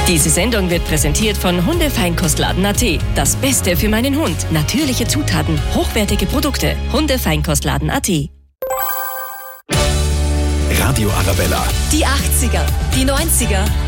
Diese Sendung wird präsentiert von Hundefeinkostladen.at. Das Beste für meinen Hund. Natürliche Zutaten, hochwertige Produkte. Hundefeinkostladen.at. Radio Arabella. Die 80er, die 90er